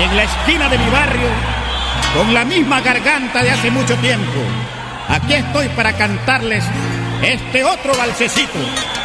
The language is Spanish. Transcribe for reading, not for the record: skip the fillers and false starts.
en la esquina de mi barrio, con la misma garganta de hace mucho tiempo. Aquí estoy para cantarles este otro valsecito.